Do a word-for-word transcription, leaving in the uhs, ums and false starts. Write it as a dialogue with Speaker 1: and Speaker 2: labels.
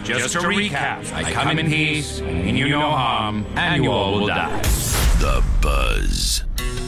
Speaker 1: Just to recap, I come in peace, and mean you no harm, and you all will die.
Speaker 2: The Buzz